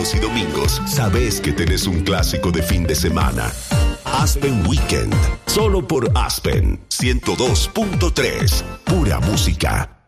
sábados y domingos, sabes que tenés un clásico de fin de semana. Aspen Weekend, solo por Aspen 102.3, pura música.